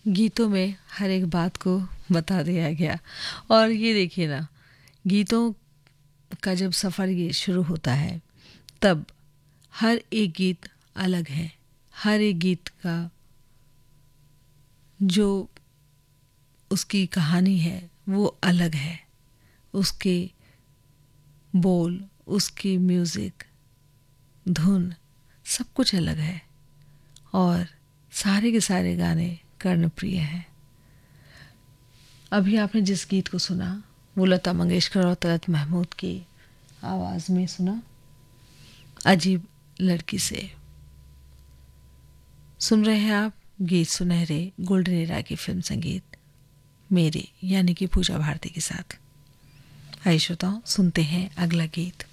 गीतों में हर एक बात को बता दिया गया। और ये देखिए ना, गीतों का जब सफ़र ये शुरू होता है तब हर एक गीत अलग है। हर एक गीत का जो उसकी कहानी है वो अलग है। उसके बोल, उसकी म्यूज़िक, धुन, सब कुछ अलग है और सारे के सारे गाने कर्णप्रिय हैं। अभी आपने जिस गीत को सुना वो लता मंगेशकर और तलत महमूद की आवाज़ में सुना, अजीब लड़की से। सुन रहे हैं आप गीत सुनहरे गोल्डन एरा की फिल्म संगीत मेरे यानी कि पूजा भारती के साथ। आइए श्रोताओं, सुनते हैं अगला गीत।